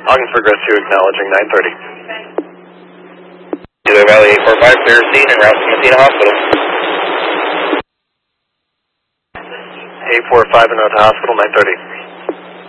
Ogdensburg Rescue acknowledging 930. Kilo Valley 845, clear scene and route to Messina Hospital. 845 and out to hospital, 930.